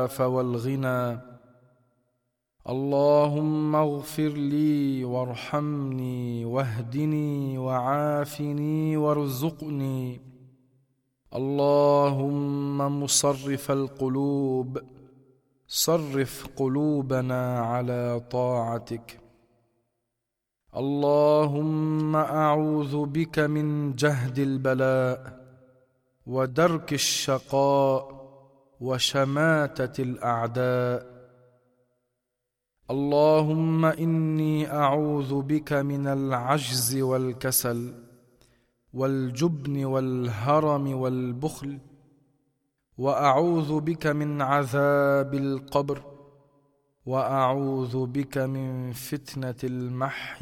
والعفاف والغنى. اللهم اغفر لي وارحمني واهدني وعافني وارزقني. اللهم مصرف القلوب صرف قلوبنا على طاعتك. اللهم أعوذ بك من جهد البلاء ودرك الشقاء وشماتة الأعداء. اللهم إني أعوذ بك من العجز والكسل والجبن والهرم والبخل، وأعوذ بك من عذاب القبر، وأعوذ بك من فتنة المحيا